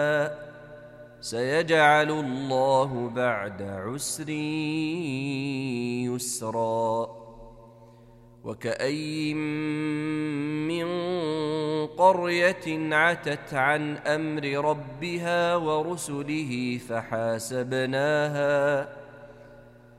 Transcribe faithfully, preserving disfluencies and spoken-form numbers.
سيجعل الله بعد عسر يسرا. وكأين من قرية عتت عن أمر ربها ورسله فحاسبناها